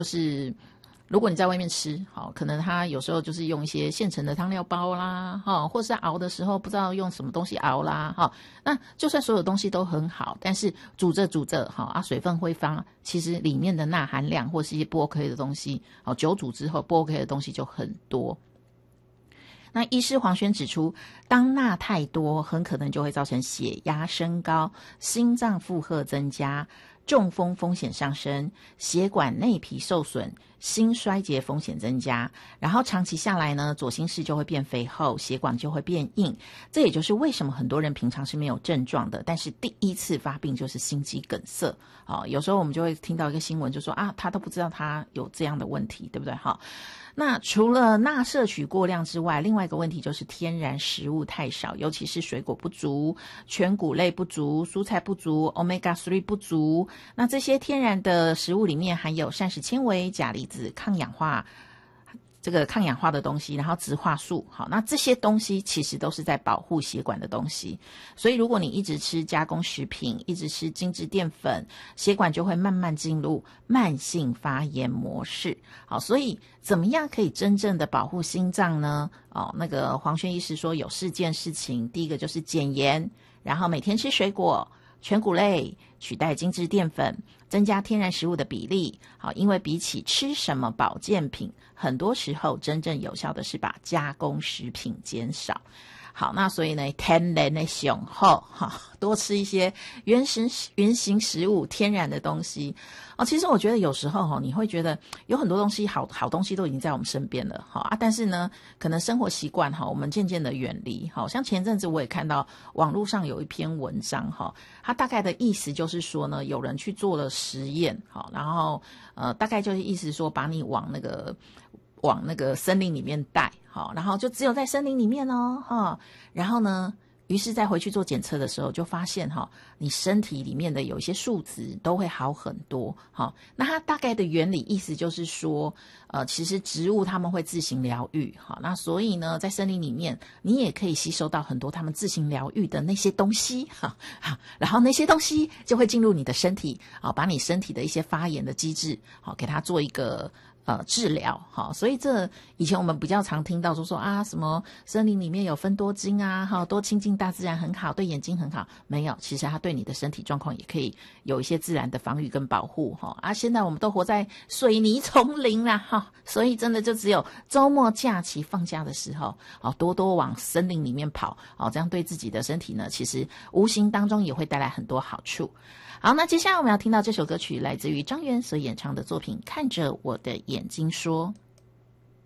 就是如果你在外面吃，好，可能他有时候就是用一些现成的汤料包啦，哈，或是熬的时候不知道用什么东西熬啦，哈，那就算所有东西都很好，但是煮着煮着，哈水分挥发，其实里面的钠含量或是一些不 OK 的东西，好，久煮之后不 OK 的东西就很多。那医师黄轩指出，当钠太多，很可能就会造成血压升高、心脏负荷增加、中风风险上升、血管内皮受损、心衰竭风险增加，然后长期下来呢，左心室就会变肥厚，血管就会变硬。这也就是为什么很多人平常是没有症状的，但是第一次发病就是心肌梗塞。有时候我们就会听到一个新闻，就说他都不知道他有这样的问题，对不对？那除了钠摄取过量之外，另外一个问题就是天然食物太少，尤其是水果不足、全谷类不足、蔬菜不足、Omega 3不足。那这些天然的食物里面含有膳食纤维、钾离子、抗氧化的东西，然后植化素，好，那这些东西其实都是在保护血管的东西，所以如果你一直吃加工食品，一直吃精致淀粉，血管就会慢慢进入慢性发炎模式。好，所以怎么样可以真正的保护心脏呢？那个黄轩医师说有4件事情，第一个就是减盐，然后每天吃水果、全谷类，取代精致淀粉，增加天然食物的比例。好，因为比起吃什么保健品，很多时候真正有效的是把加工食品减少。好，那所以呢，天然的雄厚，多吃一些原型食物、天然的东西。其实我觉得有时候你会觉得有很多东西好东西都已经在我们身边了，但是呢，可能生活习惯我们渐渐的远离。像前阵子我也看到网络上有一篇文章，它大概的意思就是说呢，有人去做了实验，然后大概就是意思说把你往那个森林里面带，然后就只有在森林里面然后呢，于是再回去做检测的时候，就发现你身体里面的有一些数值都会好很多。那它大概的原理意思就是说，其实植物它们会自行疗愈，那所以呢，在森林里面你也可以吸收到很多它们自行疗愈的那些东西，然后那些东西就会进入你的身体，把你身体的一些发炎的机制，给它做一个治疗。所以这以前我们比较常听到说什么森林里面有芬多精啊，多亲近大自然很好，对眼睛很好。没有，其实它对你的身体状况也可以有一些自然的防御跟保护。现在我们都活在水泥丛林啦，所以真的就只有周末假期放假的时候，多多往森林里面跑，这样对自己的身体呢，其实无形当中也会带来很多好处。好，那接下来我们要听到这首歌曲来自于张元所演唱的作品《看着我的眼睛说》。